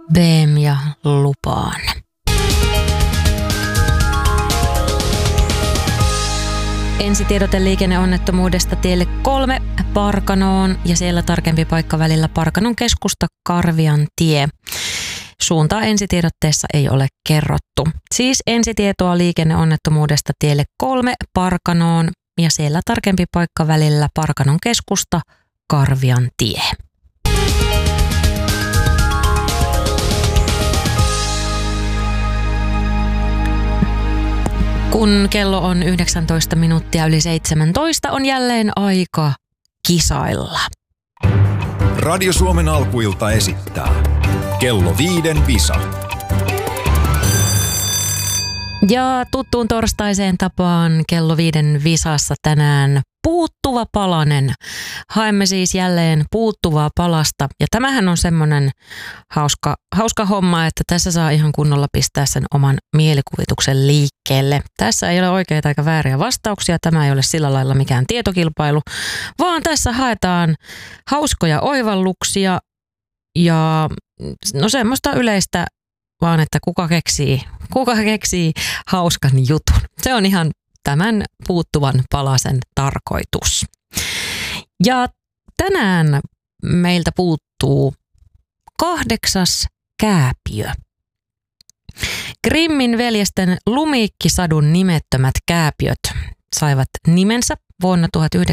Beem ja Lupaan. Ensitiedote liikenneonnettomuudesta tielle 3 Parkanoon ja siellä tarkempi paikka välillä Parkanon keskusta Karvian tie. Suuntaa ensitiedotteessa ei ole kerrottu. Siis ensitietoa liikenneonnettomuudesta tielle 3 Parkanoon ja siellä tarkempi paikka välillä Parkanon keskusta Karvian tie. Kun kello on 19 minuuttia yli 17, on jälleen aika kisailla. Radio Suomen alkuilta esittää Kello 5 visa. Ja tuttuun torstaiseen tapaan kello 5 visassa tänään puuttuva palanen. Haemme siis jälleen puuttuvaa palasta. Ja tämähän on semmoinen hauska homma, että tässä saa ihan kunnolla pistää sen oman mielikuvituksen liikkeelle. Tässä ei ole oikeita eikä vääriä vastauksia. Tämä ei ole sillä lailla mikään tietokilpailu, vaan tässä haetaan hauskoja oivalluksia ja no semmoista yleistä vaan, että kuka keksii hauskan jutun. Se on ihan tämän puuttuvan palasen tarkoitus. Ja tänään meiltä puuttuu 8. kääpiö. Grimmin veljesten Lumiikkisadun nimettömät kääpiöt saivat nimensä vuonna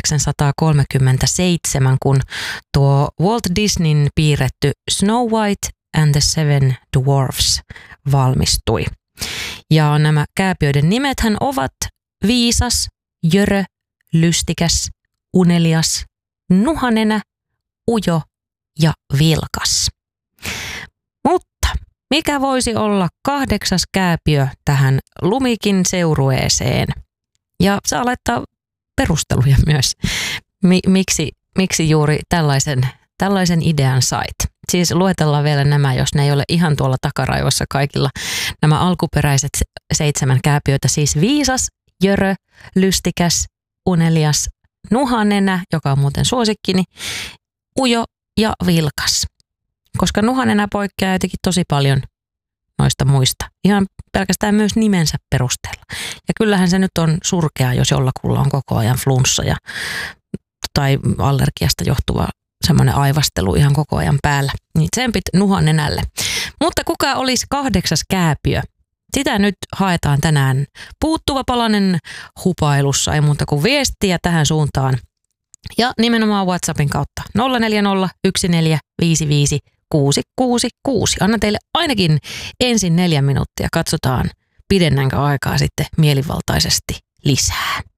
1937, kun tuo Walt Disneyn piirretty Snow White and the Seven Dwarfs valmistui. Ja nämä kääpiöiden nimethän ovat viisas, jörö, lystikäs, unelias, nuhanenä, ujo ja vilkas. Mutta mikä voisi olla 8. kääpiö tähän Lumikin seurueeseen? Ja saa laittaa perusteluja myös, miksi juuri tällaisen idean sait. Siis luetellaan vielä nämä, jos ne ei ole ihan tuolla takaraivossa kaikilla. Nämä alkuperäiset 7 kääpiötä, siis viisas, jörö, lystikäs, unelias, nuhanenä, joka on muuten suosikkini, ujo ja vilkas. Koska nuhanenä poikkeaa jotenkin tosi paljon noista muista. Ihan pelkästään myös nimensä perusteella. Ja kyllähän se nyt on surkea, jos jollakulla on koko ajan flunssa tai allergiasta johtuva semmoinen aivastelu ihan koko ajan päällä. Niin tsempit nuhanenälle. Mutta kuka olisi 8. kääpiö? Sitä nyt haetaan tänään puuttuva palanen hupailussa. Ei muuta kuin viestiä tähän suuntaan. Ja nimenomaan WhatsAppin kautta 0401455666. Anna teille ainakin ensin 4 minuuttia. Katsotaan, pidennänkö aikaa sitten mielivaltaisesti lisää.